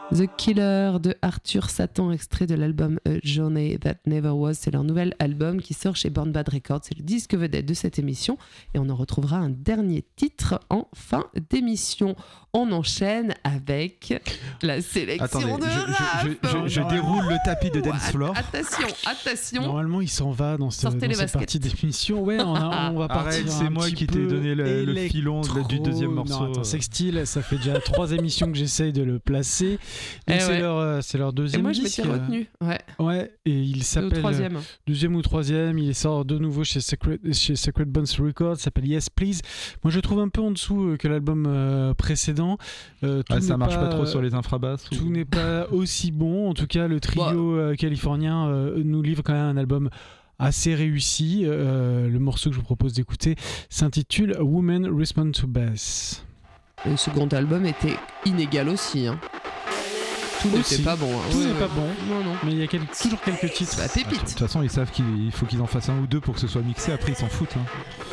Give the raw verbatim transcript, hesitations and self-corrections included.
The Killer de Arthur Satan, extrait de l'album A Journey That Never Was. C'est leur nouvel album qui sort chez Born Bad Records. C'est le disque vedette de cette émission. Et on en retrouvera un dernier titre en fin d'émission. On enchaîne avec la sélection Attendez, de je, rap. je, je, je, je déroule le tapis de dance floor. Attention, attention. Normalement, il s'en va dans, ce, Sortez dans les cette baskets. partie d'émission. Ouais, on, a, on va Arrête, partir c'est un moi petit qui peu t'ai donné le, le filon électro. du deuxième morceau. Non, attends, Sextile, ça fait déjà trois émissions que j'essaye de le placer. Donc Eh c'est, ouais. leur, c'est leur deuxième Et moi, je disque. m'étais retenue. Ouais. Ouais, et il Au s'appelle troisième. deuxième ou troisième. Il sort de nouveau chez Sacred, chez Sacred Bones Records. Ça s'appelle Yes Please. Moi, je le trouve un peu en dessous que l'album euh, précédent. Euh, tout Ah, ça n'est marche pas trop sur les infrabasses. Tout ou... n'est pas aussi bon. En tout cas, le trio euh, californien euh, nous livre quand même un album assez réussi. Euh, le morceau que je vous propose d'écouter s'intitule Women Respond to Bass. Le second album était inégal aussi. Hein. Tout Aussi. n'était pas bon. Hein. Tout Ouais, n'est ouais. pas bon, Non, non. mais il y a quel- toujours quelques titres. Bah, Ah, De pépite. toute façon, ils savent qu'il faut qu'ils en fassent un ou deux pour que ce soit mixé. Après, ils s'en foutent. Hein.